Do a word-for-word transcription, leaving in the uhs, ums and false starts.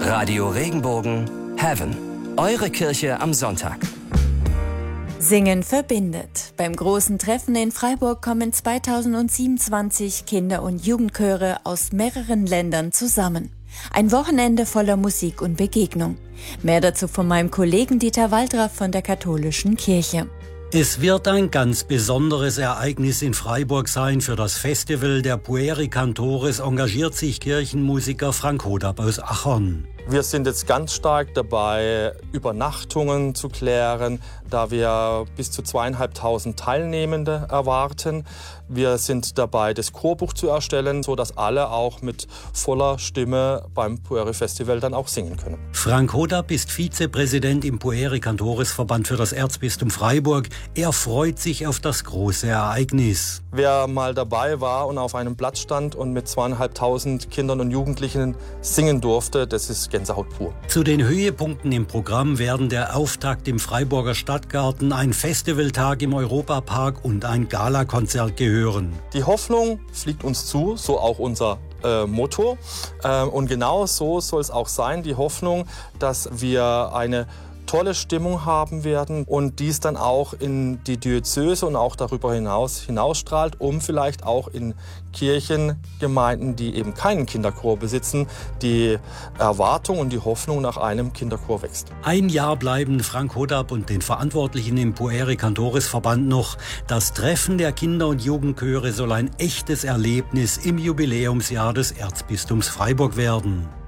Radio Regenbogen, Heaven. Eure Kirche am Sonntag. Singen verbindet. Beim großen Treffen in Freiburg kommen zweitausendsiebenundzwanzig Kinder- und Jugendchöre aus mehreren Ländern zusammen. Ein Wochenende voller Musik und Begegnung. Mehr dazu von meinem Kollegen Dieter Waldraff von der Katholischen Kirche. Es wird ein ganz besonderes Ereignis in Freiburg sein. Für das Festival der Pueri Cantores engagiert sich Kirchenmusiker Frank Hodab aus Achern. Wir sind jetzt ganz stark dabei, Übernachtungen zu klären, da wir bis zu zweieinhalbtausend Teilnehmende erwarten. Wir sind dabei, das Chorbuch zu erstellen, sodass alle auch mit voller Stimme beim Pueri Festival dann auch singen können. Frank Hodab ist Vizepräsident im Pueri Cantores Verband für das Erzbistum Freiburg. Er freut sich auf das große Ereignis. Wer mal dabei war und auf einem Platz stand und mit zweieinhalbtausend Kindern und Jugendlichen singen durfte, das ist Gänsehaut pur. Zu den Höhepunkten im Programm werden der Auftakt im Freiburger Stadtgarten, ein Festivaltag im Europapark und ein Galakonzert gehören. Die Hoffnung fliegt uns zu, so auch unser äh, Motto. Äh, und genau so soll es auch sein, die Hoffnung, dass wir eine tolle Stimmung haben werden und dies dann auch in die Diözese und auch darüber hinaus hinausstrahlt, um vielleicht auch in Kirchengemeinden, die eben keinen Kinderchor besitzen, die Erwartung und die Hoffnung nach einem Kinderchor wächst. Ein Jahr bleiben Frank Hodab und den Verantwortlichen im Pueri Cantores Verband noch. Das Treffen der Kinder- und Jugendchöre soll ein echtes Erlebnis im Jubiläumsjahr des Erzbistums Freiburg werden.